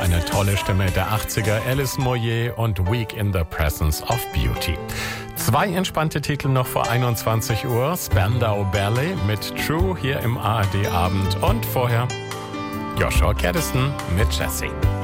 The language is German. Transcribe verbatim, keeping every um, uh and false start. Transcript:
eine tolle Stimme der achtziger, Alice Moyer und Weak in the Presence of Beauty. Zwei entspannte Titel noch vor einundzwanzig Uhr. Spandau Ballet mit True hier im A R D-Abend und vorher Joshua Caddiston mit Jessie.